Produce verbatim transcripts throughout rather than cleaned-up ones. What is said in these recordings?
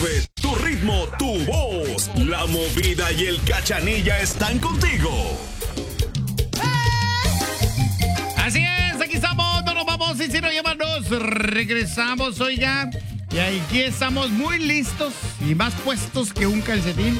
Tu ritmo, tu voz, la movida y el cachanilla están contigo. Así es, aquí estamos, no nos vamos y si no llamarnos, regresamos, oiga. Y aquí estamos muy listos y más puestos que un calcetín.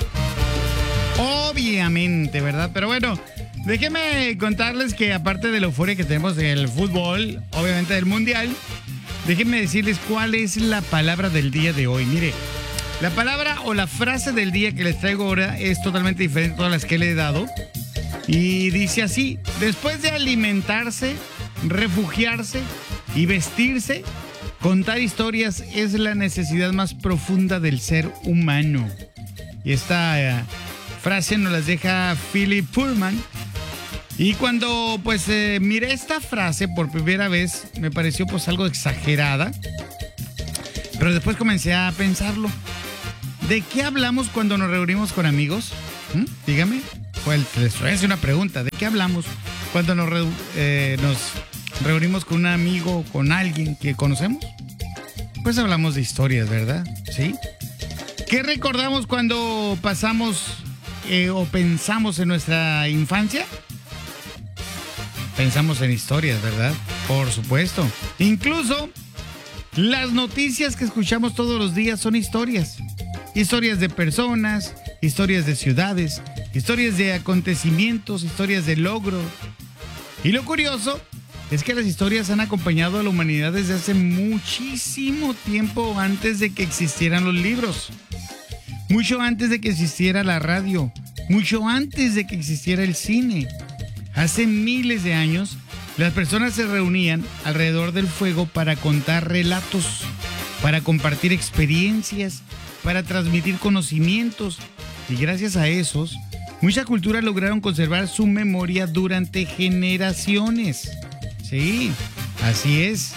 Obviamente, ¿verdad? Pero bueno, déjenme contarles que aparte de la euforia que tenemos en el fútbol, obviamente del mundial, déjenme decirles cuál es la palabra del día de hoy. Mire, la palabra o la frase del día que les traigo ahora es totalmente diferente a todas las que le he dado. Y dice así: después de alimentarse, refugiarse y vestirse, contar historias es la necesidad más profunda del ser humano. Y esta eh, frase nos las deja Philip Pullman. Y cuando pues eh, miré esta frase por primera vez, me pareció pues algo exagerada. Pero después comencé a pensarlo. ¿De qué hablamos cuando nos reunimos con amigos? ¿Mm? Dígame. Pues les voy a hacer una pregunta. ¿De qué hablamos cuando nos, re, eh, nos reunimos con un amigo o con alguien que conocemos? Pues hablamos de historias, ¿verdad? ¿Sí? ¿Qué recordamos cuando pasamos eh, o pensamos en nuestra infancia? Pensamos en historias, ¿verdad? Por supuesto. Incluso las noticias que escuchamos todos los días son historias. Historias de personas, historias de ciudades, historias de acontecimientos, historias de logro. Y lo curioso es que las historias han acompañado a la humanidad desde hace muchísimo tiempo antes de que existieran los libros. Mucho antes de que existiera la radio. Mucho antes de que existiera el cine. Hace miles de años, las personas se reunían alrededor del fuego para contar relatos, para compartir experiencias, para transmitir conocimientos. Y gracias a esos, muchas culturas lograron conservar su memoria durante generaciones. Sí, así es.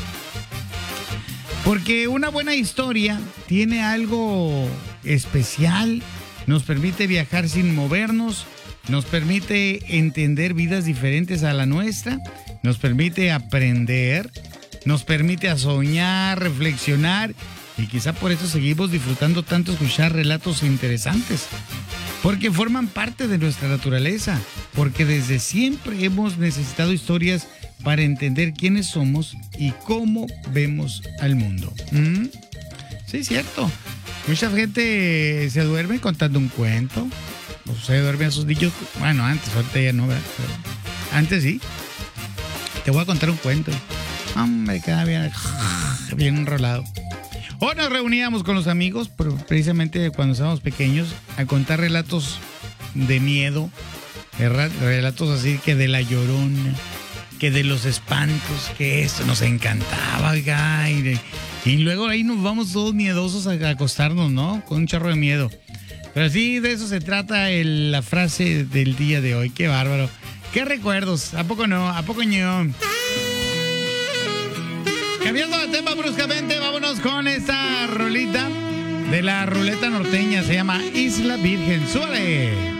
Porque una buena historia tiene algo especial, nos permite viajar sin movernos, nos permite entender vidas diferentes a la nuestra, nos permite aprender, nos permite soñar, reflexionar, y quizá por eso seguimos disfrutando tanto escuchar relatos interesantes. Porque forman parte de nuestra naturaleza, porque desde siempre hemos necesitado historias para entender quiénes somos y cómo vemos al mundo. ¿Mm? Sí, cierto. Mucha gente se duerme contando un cuento. O se duerme a sus niños. Bueno, antes, ahorita ya no, ¿verdad? Pero antes sí. Te voy a contar un cuento. Hombre, queda bien, bien enrolado. O nos reuníamos con los amigos, pero precisamente cuando estábamos pequeños, a contar relatos de miedo, relatos así que de la Llorona, que de los espantos, que eso nos encantaba, oiga, y, de, y luego ahí nos vamos todos miedosos a acostarnos, ¿no? Con un chorro de miedo. Pero sí, de eso se trata el, la frase del día de hoy. Qué bárbaro. Qué recuerdos. ¿A poco no? ¿A poco no? Cambiando de tema bruscamente, vámonos con esta rolita de la ruleta norteña. Se llama Isla Virgen. ¡Súbale!